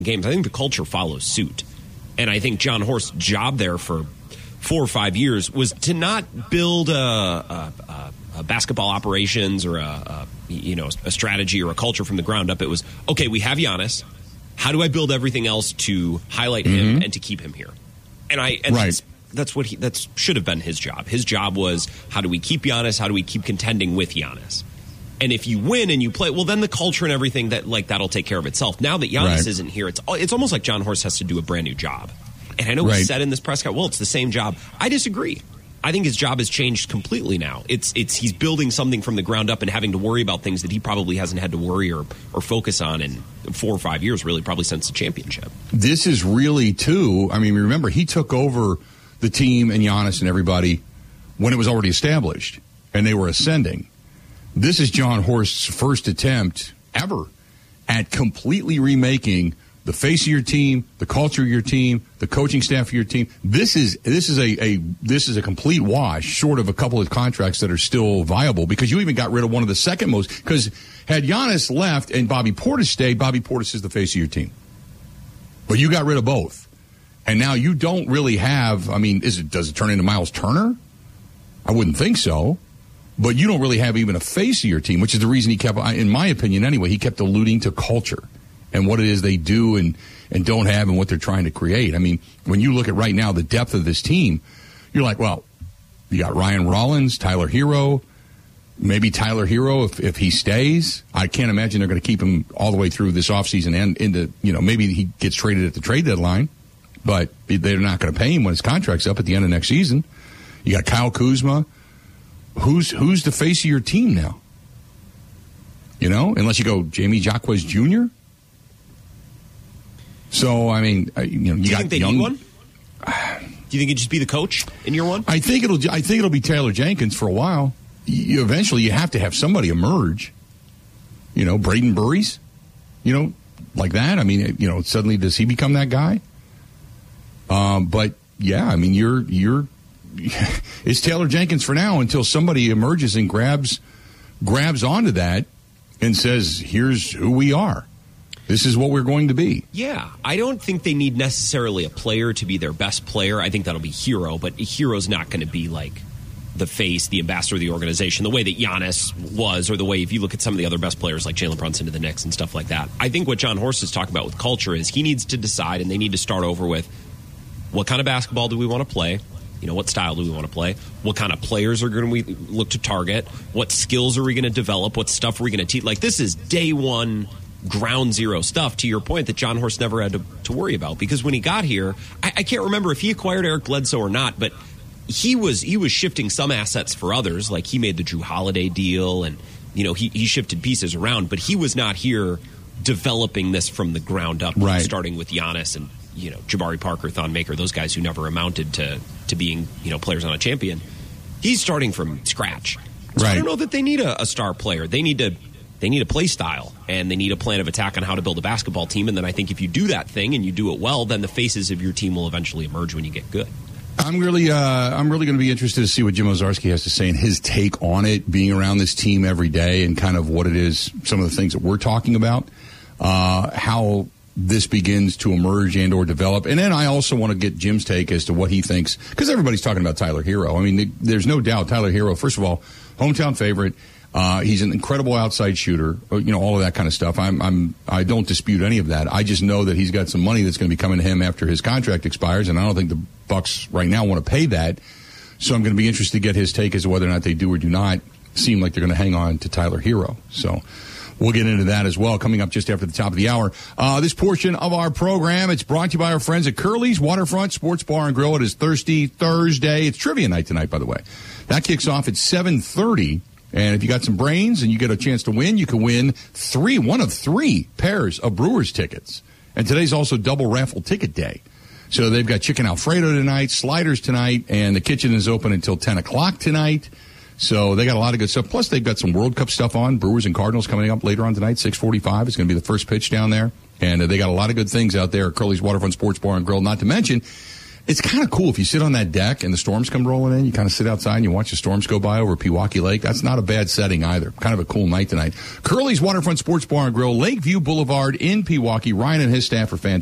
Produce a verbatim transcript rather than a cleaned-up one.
games. I think the culture follows suit. And I think John Horst's job there for four or five years was to not build a, a, a, a basketball operations or a, a you know a strategy or a culture from the ground up. It was, okay, we have Giannis. How do I build everything else to highlight him Mm-hmm. and to keep him here? And I and Right. that's, that's what he that should have been his job. His job was, how do we keep Giannis? How do we keep contending with Giannis? And if you win and you play, well, then the culture and everything that like that'll take care of itself. Now that Giannis Right. isn't here, it's it's almost like John Horst has to do a brand new job. And I know he Right. said in this press conference, well, it's the same job. I disagree. I think his job has changed completely now. It's it's he's building something from the ground up and having to worry about things that he probably hasn't had to worry or, or focus on in four or five years, really, probably since the championship. This is really, too, I mean, remember, he took over the team and Giannis and everybody when it was already established and they were ascending. This is John Horst's first attempt ever at completely remaking the face of your team, the culture of your team, the coaching staff of your team. This is this is a, a this is a complete wash, short of a couple of contracts that are still viable, because you even got rid of one of the second most. Because had Giannis left and Bobby Portis stayed, Bobby Portis is the face of your team. But you got rid of both, and now you don't really have. I mean, is it does it turn into Miles Turner? I wouldn't think so. But you don't really have even a face of your team, which is the reason he kept, in my opinion anyway, he kept alluding to culture and what it is they do and, and don't have and what they're trying to create. I mean, when you look at right now the depth of this team, you're like, well, you got Ryan Rollins, Tyler Hero, maybe Tyler Hero if, if he stays. I can't imagine they're going to keep him all the way through this offseason and into, you know, maybe he gets traded at the trade deadline, but they're not going to pay him when his contract's up at the end of next season. You got Kyle Kuzma. Who's who's the face of your team now? You know, unless you go Jamie Jaquez Junior So I mean, you know, you Do you got think they young. need one? Do you think it'd just be the coach in year one? I think it'll. I think it'll be Taylor Jenkins for a while. You, eventually, you have to have somebody emerge. You know, Braden Burries. You know, like that. I mean, you know, suddenly does he become that guy? Um, but yeah, I mean, you're you're. It's Taylor Jenkins for now until somebody emerges and grabs grabs onto that and says, here's who we are. This is what we're going to be. Yeah, I don't think they need necessarily a player to be their best player. I think that'll be Hero, but Hero's not going to be like the face, the ambassador of the organization, the way that Giannis was, or the way if you look at some of the other best players like Jalen Brunson to the Knicks and stuff like that. I think what John Horst is talking about with culture is he needs to decide, and they need to start over with, what kind of basketball do we want to play? You know, what style do we want to play? What kind of players are going to we look to target? What skills are we going to develop? What stuff are we going to teach? Like, this is day one, ground zero stuff, to your point, that John Horst never had to, to worry about. Because when he got here, I, I can't remember if he acquired Eric Bledsoe or not, but he was he was shifting some assets for others. Like, he made the Drew Holiday deal, and, you know, he, he shifted pieces around. But he was not here developing this from the ground up, right. Starting with Giannis and, you know, Jabari Parker, Thon Maker, those guys who never amounted to, to being, you know, players on a champion. He's starting from scratch. So right. I don't know that they need a, a star player. They need to they need a play style, and they need a plan of attack on how to build a basketball team. And then I think if you do that thing and you do it well, then the faces of your team will eventually emerge when you get good. I'm really, uh, I'm really going to be interested to see what Jim Owczarski has to say and his take on it, being around this team every day and kind of what it is, some of the things that we're talking about, uh, how this begins to emerge and or develop. And then I also want to get Jim's take as to what he thinks, because everybody's talking about Tyler Hero. I mean, there's no doubt Tyler Hero, first of all, hometown favorite. Uh, he's an incredible outside shooter, you know, all of that kind of stuff. I'm, I'm, I don't dispute any of that. I just know that he's got some money that's going to be coming to him after his contract expires, and I don't think the Bucks right now want to pay that. So I'm going to be interested to get his take as to whether or not they do or do not seem like they're going to hang on to Tyler Hero. So we'll get into that as well coming up just after the top of the hour. Uh, this portion of our program, it's brought to you by our friends at Curly's Waterfront Sports Bar and Grill. It is Thirsty Thursday. It's trivia night tonight, by the way. That kicks off at seven thirty. And if you got some brains and you get a chance to win, you can win three, one of three pairs of Brewers tickets. And today's also double raffle ticket day. So they've got chicken Alfredo tonight, sliders tonight, and the kitchen is open until ten o'clock tonight. So they got a lot of good stuff. Plus, they've got some World Cup stuff on. Brewers and Cardinals coming up later on tonight, six forty-five. It's going to be the first pitch down there. And uh, they got a lot of good things out there at Curly's Waterfront Sports Bar and Grill. Not to mention, It's kind of cool if you sit on that deck and the storms come rolling in. You kind of sit outside and you watch the storms go by over Pewaukee Lake. That's not a bad setting either. Kind of a cool night tonight. Curly's Waterfront Sports Bar and Grill, Lakeview Boulevard in Pewaukee. Ryan and his staff are fantastic.